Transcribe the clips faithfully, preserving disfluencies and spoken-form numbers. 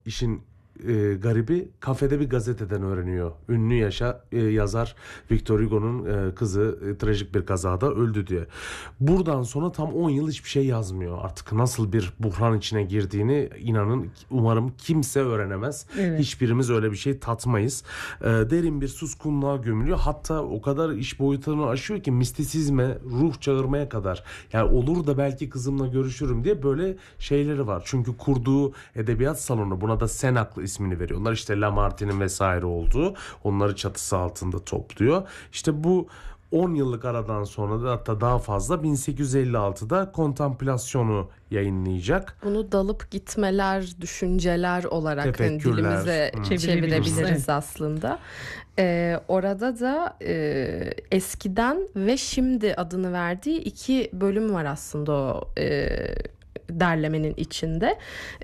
İşin e, garibi kafede bir gazeteden öğreniyor. Ünlü yaşa e, yazar Victor Hugo'nun e, kızı e, trajik bir kazada öldü diye. Buradan sonra tam on yıl hiçbir şey yazmıyor. Artık nasıl bir buhran içine girdiğini inanın umarım kimse öğrenemez. Evet. Hiçbirimiz öyle bir şey tatmayız. E, derin bir suskunluğa gömülüyor. Hatta o kadar iş boyutunu aşıyor ki mistisizme, ruh çağırmaya kadar. Yani olur da belki kızımla görüşürüm diye böyle şeyleri var. Çünkü kurduğu edebiyat salonu, buna da Senaklı ismini veriyorlar. İşte Lamartine'in vesaire olduğu, onları çatısı altında topluyor. İşte bu on yıllık aradan sonra da, hatta daha fazla, bin sekiz yüz elli altıda Kontemplasyon'u yayınlayacak. Bunu dalıp gitmeler, düşünceler olarak hani Tefekkürler. dilimize Hmm. çevirebiliriz Evet. aslında. Ee, orada da e, eskiden ve şimdi adını verdiği iki bölüm var aslında o e, derlemenin içinde.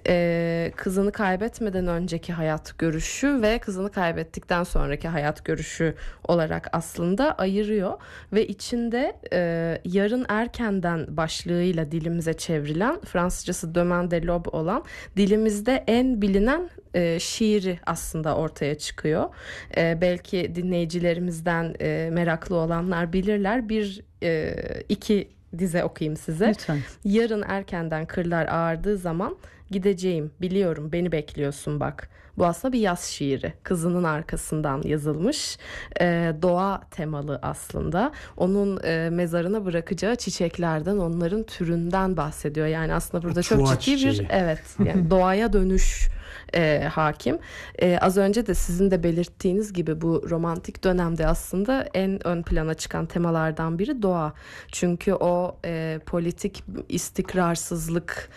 Ee, kızını kaybetmeden önceki hayat görüşü ve kızını kaybettikten sonraki hayat görüşü olarak aslında ayırıyor ve içinde e, yarın erkenden başlığıyla dilimize çevrilen, Fransızcası Demain de l'Aube olan, dilimizde en bilinen e, şiiri aslında ortaya çıkıyor. E, belki dinleyicilerimizden e, meraklı olanlar bilirler. Bir e, iki dize okuyayım size. Lütfen. Yarın erkenden kırlar ağardığı zaman gideceğim, biliyorum beni bekliyorsun bak. Bu aslında bir yaz şiiri. Kızının arkasından yazılmış. Ee, doğa temalı aslında. Onun e, mezarına bırakacağı çiçeklerden, onların türünden bahsediyor. Yani aslında burada çok Çuha ciddi çiçeği. bir evet yani doğaya dönüş e, hakim. E, az önce de sizin de belirttiğiniz gibi bu romantik dönemde aslında en ön plana çıkan temalardan biri doğa. Çünkü o e, politik istikrarsızlık,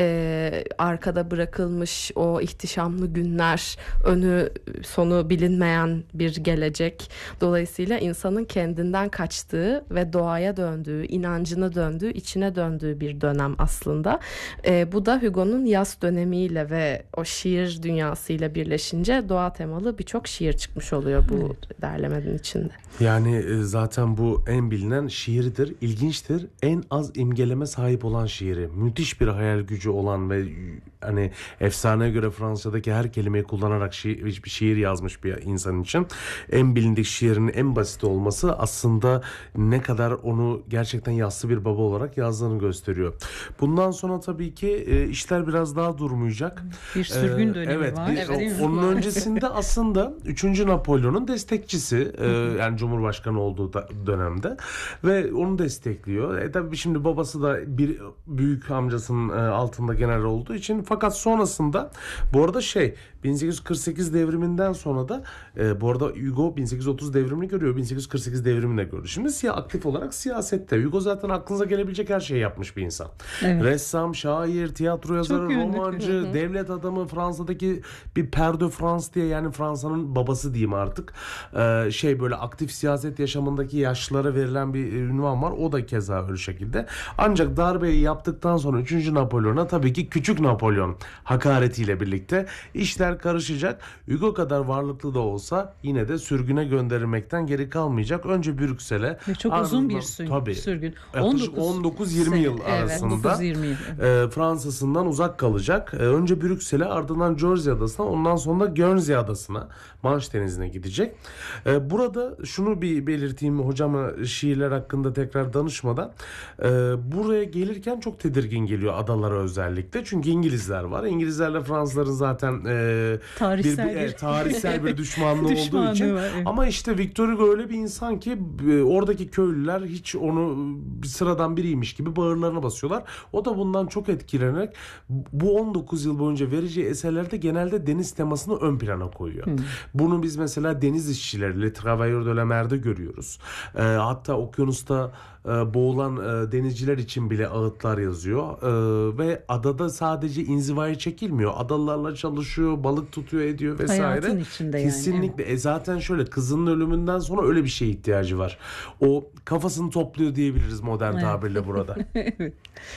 e, arkada bırakılmış o ihtişamlı günler, önü sonu bilinmeyen bir gelecek. Dolayısıyla insanın kendinden kaçtığı ve doğaya döndüğü, inancına döndüğü, içine döndüğü bir dönem aslında. E, bu da Hugo'nun yaz dönemiyle ve o şiir dünyasıyla birleşince doğa temalı birçok şiir çıkmış oluyor bu evet. derlemenin içinde. Yani e, zaten bu en bilinen şiiridir. İlginçtir. En az imgeleme sahip olan şiiri. Müthiş bir hayal gücü olan ve hani efsaneye göre Fransızcadaki her kelimeyi kullanarak şiir, bir şiir yazmış bir insan için en bilindik şiirinin en basit olması aslında ne kadar onu gerçekten yassı bir baba olarak yazdığını gösteriyor. Bundan sonra tabii ki e, işler biraz daha durmayacak. Bir sürgün dönemi evet, var. Bir, Evet, o, onun öncesinde aslında üçüncü Napolyon'un destekçisi e, yani Cumhurbaşkanı olduğu da, dönemde ve onu destekliyor. E tabii şimdi babası da bir büyük amcasının e, altında general olduğu için, fakat sonrasında bu arada şey bin sekiz yüz kırk sekiz devriminden sonra da e, bu arada Hugo bin sekiz yüz otuz devrimini görüyor. bin sekiz yüz kırk sekiz devrimini de gördü. Şimdi siyah aktif olarak siyasette. Hugo zaten aklınıza gelebilecek her şeyi yapmış bir insan. Evet. Ressam, şair, tiyatro yazarı, Çok yönlü. romancı, Hı hı. devlet adamı, Fransa'daki bir Père de France diye, yani Fransa'nın babası diyeyim artık. Ee, şey böyle aktif siyaset yaşamındaki yaşlılara verilen bir ünvan var. O da keza öyle şekilde. Ancak darbeyi yaptıktan sonra üçüncü Napolyon'a tabii ki Küçük Napolyon hakaretiyle birlikte işler karışacak. Hugo kadar varlıklı da olsa yine de sürgüne gönderilmekten geri kalmayacak. Önce Brüksel'e. Ve çok ardından, uzun bir sürgün. tabii, sürgün. yaklaşık on dokuz yirmi yıl Evet, arasında on dokuz yirmi yıl. e, Fransa'sından uzak kalacak. E, önce Brüksel'e, ardından Jersey adasına, ondan sonra da Guernsey adasına, Manş Denizi'ne gidecek. E, burada şunu bir belirteyim hocama şiirler hakkında tekrar danışmadan. E, buraya gelirken çok tedirgin geliyor adalara özellikle. Çünkü İngilizler var. İngilizlerle Fransızların zaten e, Tarihsel bir, bir, bir- e, tarihsel bir düşmanlığı olduğu Düşmanlığı için. var, evet. Ama işte Victor Hugo öyle bir insan ki e, oradaki köylüler hiç onu bir sıradan biriymiş gibi bağırlarına basıyorlar. O da bundan çok etkilenerek bu on dokuz yıl boyunca vereceği eserlerde genelde deniz temasını ön plana koyuyor. Hmm. Bunu biz mesela deniz işçileri, Le Travailleurs de la Mer'de görüyoruz. E, hatta okyanusta e, boğulan e, denizciler için bile ağıtlar yazıyor. E, ve adada sadece inzivaya çekilmiyor. Adalılarla çalışıyor, balık tutuyor, ediyor vesaire. Hayatın içinde yani. Kesinlikle. E zaten şöyle, kızının ölümünden sonra öyle bir şeye ihtiyacı var. O kafasını topluyor diyebiliriz modern Evet. tabirle burada. Evet.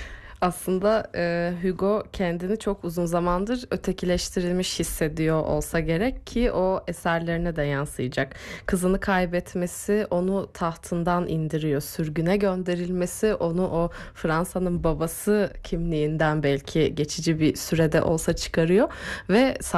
Aslında e, Hugo kendini çok uzun zamandır ötekileştirilmiş hissediyor olsa gerek ki o eserlerine de yansıyacak. Kızını kaybetmesi onu tahtından indiriyor. Sürgüne gönderilmesi onu o Fransa'nın babası kimliğinden belki geçici bir sürede olsa çıkarıyor ve